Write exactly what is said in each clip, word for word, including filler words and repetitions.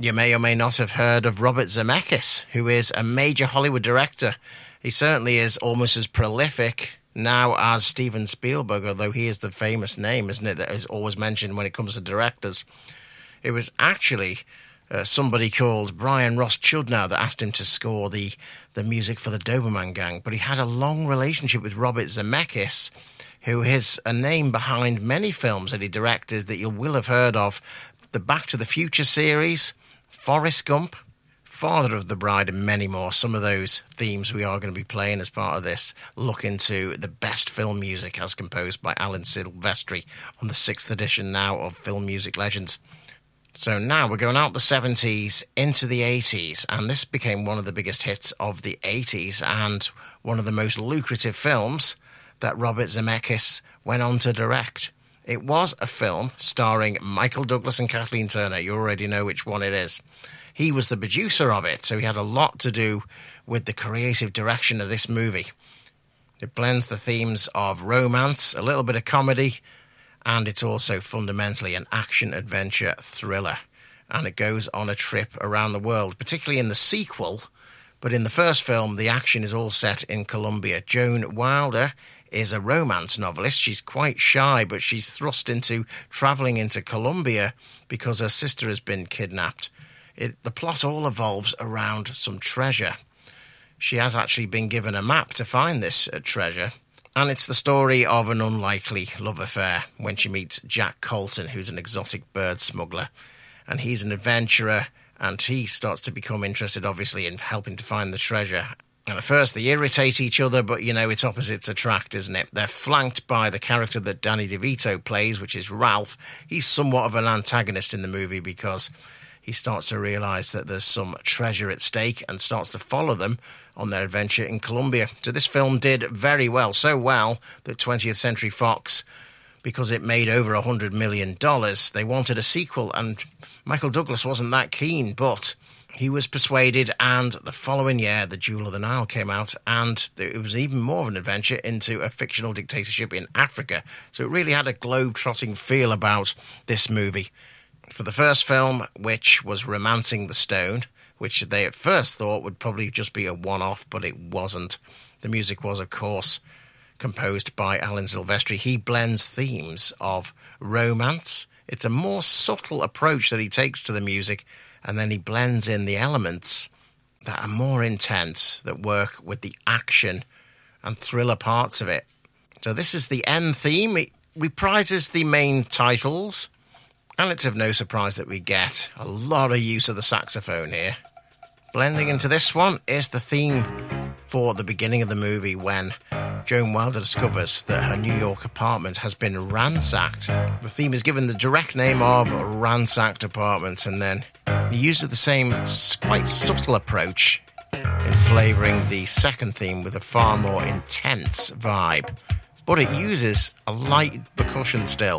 You may or may not have heard of Robert Zemeckis, who is a major Hollywood director. He certainly is almost as prolific now as Steven Spielberg, although he is the famous name, isn't it, that is always mentioned when it comes to directors. It was actually uh, somebody called Brian Ross Chudnow that asked him to score the, the music for the Doberman Gang, but he had a long relationship with Robert Zemeckis, who is a name behind many films that he directed that you will have heard of. The Back to the Future series, Forrest Gump, Father of the Bride, and many more. Some of those themes we are going to be playing as part of this look into the best film music as composed by Alan Silvestri on the sixth edition now of Film Music Legends. So now we're going out the seventies into the eighties, and this became one of the biggest hits of the eighties and one of the most lucrative films that Robert Zemeckis went on to direct. It was a film starring Michael Douglas and Kathleen Turner. You already know which one it is. He was the producer of it, so he had a lot to do with the creative direction of this movie. It blends the themes of romance, a little bit of comedy, and it's also fundamentally an action-adventure thriller. And it goes on a trip around the world, particularly in the sequel. But in the first film, the action is all set in Colombia. Joan Wilder is a romance novelist. She's quite shy, but she's thrust into travelling into Colombia because her sister has been kidnapped. It, the plot all evolves around some treasure. She has actually been given a map to find this uh, treasure, and it's the story of an unlikely love affair when she meets Jack Colton, who's an exotic bird smuggler, and he's an adventurer, and he starts to become interested, obviously, in helping to find the treasure. And at first they irritate each other, but, you know, it's opposites attract, isn't it? They're flanked by the character that Danny DeVito plays, which is Ralph. He's somewhat of an antagonist in the movie because he starts to realise that there's some treasure at stake and starts to follow them on their adventure in Colombia. So this film did very well, so well that twentieth Century Fox, because it made over one hundred million dollars, they wanted a sequel, and Michael Douglas wasn't that keen, but he was persuaded, and the following year, The Jewel of the Nile came out, and it was even more of an adventure into a fictional dictatorship in Africa. So it really had a globe-trotting feel about this movie. For the first film, which was Romancing the Stone, which they at first thought would probably just be a one-off, but it wasn't. The music was, of course, composed by Alan Silvestri. He blends themes of romance. It's a more subtle approach that he takes to the music, and then he blends in the elements that are more intense, that work with the action and thriller parts of it. So this is the end theme. It reprises the main titles, and it's of no surprise that we get a lot of use of the saxophone here. Blending into this one is the theme for the beginning of the movie when Joan Wilder discovers that her New York apartment has been ransacked. The theme is given the direct name of Ransacked Apartment, and then he uses the same quite subtle approach in flavouring the second theme with a far more intense vibe. But it uses a light percussion still.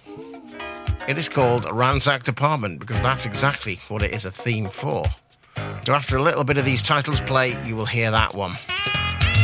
It is called Ransacked Apartment because that's exactly what it is a theme for. So after a little bit of these titles play, you will hear that one.